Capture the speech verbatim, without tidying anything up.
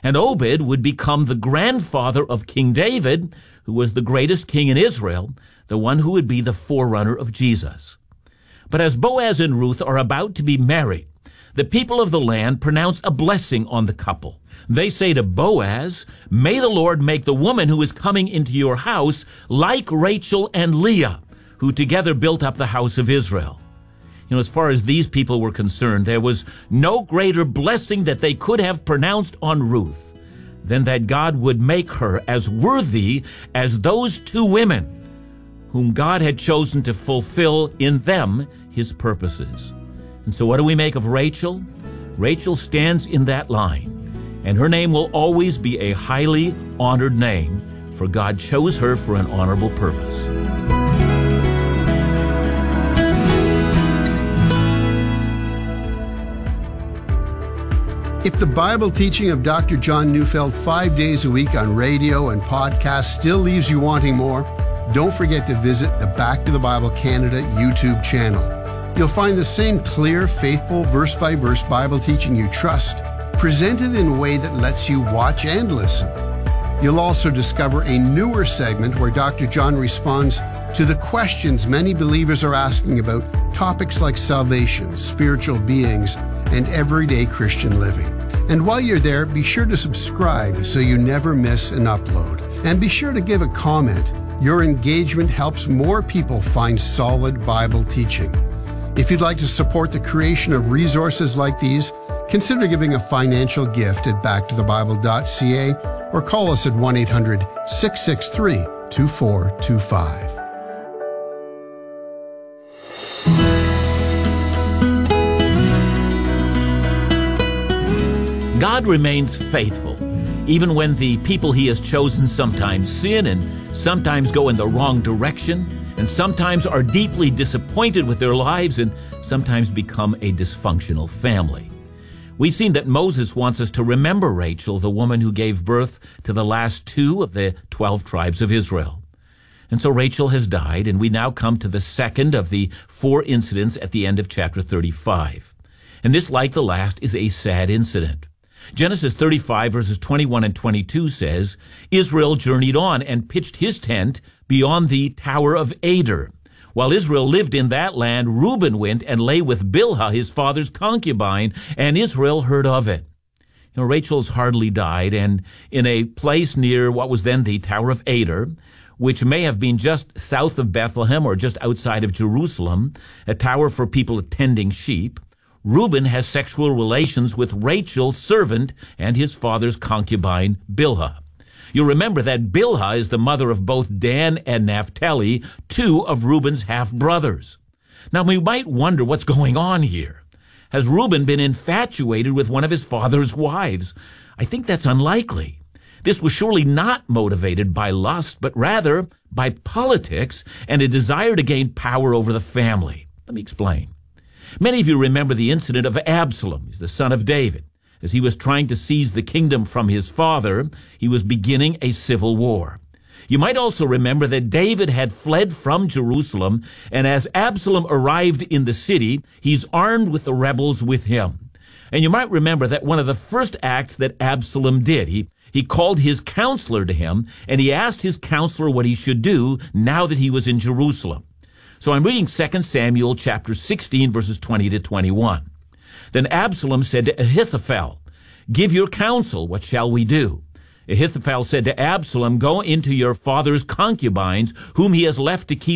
And Obed would become the grandfather of King David, who was the greatest king in Israel, the one who would be the forerunner of Jesus. But as Boaz and Ruth are about to be married, the people of the land pronounce a blessing on the couple. They say to Boaz, "May the Lord make the woman who is coming into your house like Rachel and Leah, who together built up the house of Israel." You know, as far as these people were concerned, there was no greater blessing that they could have pronounced on Ruth than that God would make her as worthy as those two women whom God had chosen to fulfill in them his purposes. And so what do we make of Rachel? Rachel stands in that line, and her name will always be a highly honored name, for God chose her for an honorable purpose. If the Bible teaching of Doctor John Neufeld five days a week on radio and podcast still leaves you wanting more, don't forget to visit the Back to the Bible Canada YouTube channel. You'll find the same clear, faithful, verse-by-verse Bible teaching you trust, presented in a way that lets you watch and listen. You'll also discover a newer segment where Doctor John responds to the questions many believers are asking about topics like salvation, spiritual beings, and everyday Christian living. And while you're there, be sure to subscribe so you never miss an upload. And be sure to give a comment. Your engagement helps more people find solid Bible teaching. If you'd like to support the creation of resources like these, consider giving a financial gift at back to the bible dot c a or call us at one eight hundred, six six three, two four two five. God remains faithful, even when the people he has chosen sometimes sin and sometimes go in the wrong direction, and sometimes are deeply disappointed with their lives and sometimes become a dysfunctional family. We've seen that Moses wants us to remember Rachel, the woman who gave birth to the last two of the twelve tribes of Israel. And so Rachel has died, and we now come to the second of the four incidents at the end of chapter thirty-five. And this, like the last, is a sad incident. Genesis thirty-five, verses twenty-one and twenty-two says, Israel journeyed on and pitched his tent beyond the Tower of Ader. While Israel lived in that land, Reuben went and lay with Bilhah, his father's concubine, and Israel heard of it. You know, Rachel's hardly died, and in a place near what was then the Tower of Ader, which may have been just south of Bethlehem or just outside of Jerusalem, a tower for people tending sheep, Reuben has sexual relations with Rachel's servant and his father's concubine, Bilhah. You'll remember that Bilhah is the mother of both Dan and Naphtali, two of Reuben's half-brothers. Now, we might wonder what's going on here. Has Reuben been infatuated with one of his father's wives? I think that's unlikely. This was surely not motivated by lust, but rather by politics and a desire to gain power over the family. Let me explain. Many of you remember the incident of Absalom. He's the son of David. As he was trying to seize the kingdom from his father, he was beginning a civil war. You might also remember that David had fled from Jerusalem, and as Absalom arrived in the city, he's armed with the rebels with him. And you might remember that one of the first acts that Absalom did, he, he called his counselor to him, and he asked his counselor what he should do now that he was in Jerusalem. So I'm reading Second Samuel chapter sixteen, verses twenty to twenty-one. Then Absalom said to Ahithophel, "Give your counsel, what shall we do?" Ahithophel said to Absalom, "Go into your father's concubines, whom he has left to keep